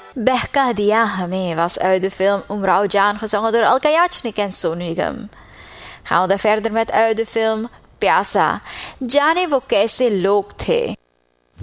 Behka Diya Hame was uit de film Umrao Jaan gezongen door Alka Yachnik en Sonu Nigam. Gaan we dan verder met uit de film Pyasa, Jaane wo kaise log the